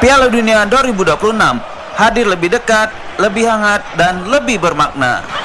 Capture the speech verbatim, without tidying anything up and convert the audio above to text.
Piala Dunia dua ribu dua puluh enam hadir lebih dekat, lebih hangat, dan lebih bermakna.